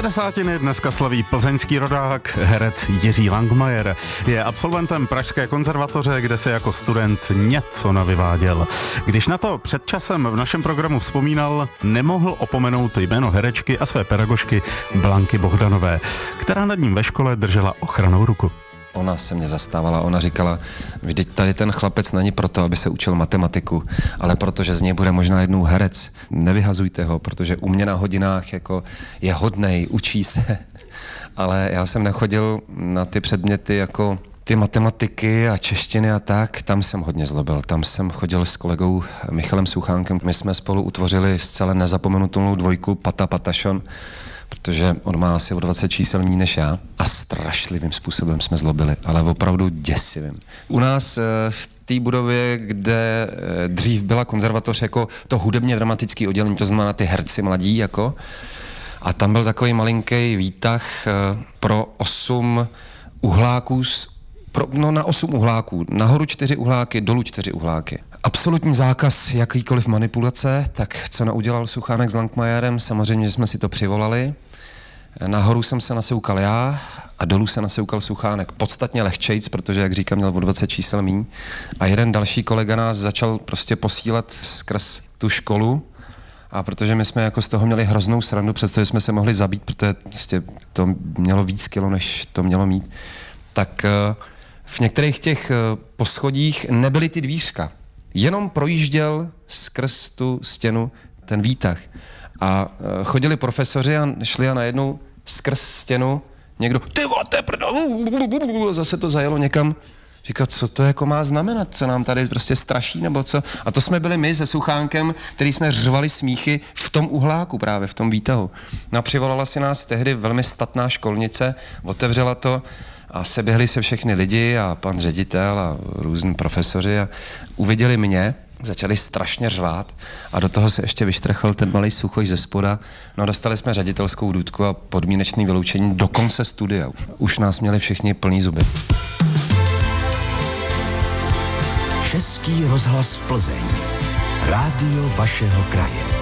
60. dneska slaví plzeňský rodák, herec Jiří Langmajer. Je absolventem Pražské konzervatoře, kde se jako student něco navyváděl. Když na to před časem v našem programu vzpomínal, nemohl opomenout jméno herečky a své pedagožky Blanky Bohdanové, která nad ním ve škole držela ochrannou ruku. Ona se mě zastávala, ona říkala, vždyť tady ten chlapec není proto, aby se učil matematiku, ale protože z něj bude možná jednou herec. Nevyhazujte ho, protože u mě na hodinách jako je hodnej, učí se. Ale já jsem nechodil na ty předměty jako ty matematiky a češtiny a tak, tam jsem hodně zlobil. Tam jsem chodil s kolegou Michalem Suchánkem. My jsme spolu utvořili zcela nezapomenutelnou dvojku Pata Patašon, protože on má asi o 20 čísel méně než já a strašlivým způsobem jsme zlobili, ale opravdu děsivým. U nás v té budově, kde dřív byla konzervatoř jako to hudebně dramatické oddělení, to znamená ty herci mladí jako, a tam byl takový malinký výtah pro 8 uhláků, na 8 uhláků, nahoru 4 uhláky, dolů 4 uhláky. Absolutní zákaz jakýkoliv manipulace, tak co naudělal Suchánek s Langmajerem, samozřejmě, že jsme si to přivolali. Nahoru jsem se nasoukal já a dolů se nasoukal Suchánek. Podstatně lehčejc, protože, jak říkám, měl o 20 čísel míň. A jeden další kolega nás začal prostě posílat skrz tu školu. A protože my jsme jako z toho měli hroznou srandu, přestože jsme se mohli zabít, protože prostě to mělo víc kilo, než to mělo mít, tak v některých těch poschodích nebyly ty dvířka. Jenom projížděl skrz tu stěnu ten výtah. A chodili profesoři a šli a najednou skrz stěnu někdo, ty vole, to je prdel, zase to zajelo někam. Říkat, co to jako má znamenat, co nám tady prostě straší, nebo co. A to jsme byli my se Suchánkem, který jsme řvali smíchy v tom uhláku právě, v tom výtahu. No a přivolala si nás tehdy velmi statná školnice, otevřela to a seběhli se všechny lidi a pan ředitel a různí profesoři a uviděli mě, začali strašně řvát a do toho se ještě vyštrchl ten malej suchoš ze spoda. No dostali jsme ředitelskou důtku a podmínečné vyloučení do konce studia. Už nás měli všichni plný zuby. Český rozhlas Plzeň. Rádio vašeho kraje.